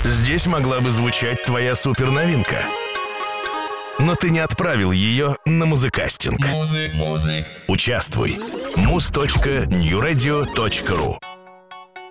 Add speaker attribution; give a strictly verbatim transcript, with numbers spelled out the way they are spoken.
Speaker 1: Здесь могла бы звучать твоя суперновинка. Но ты не отправил ее на музыкастинг.
Speaker 2: Музык, музык.
Speaker 1: Участвуй. муз точка ньюрадио точка ру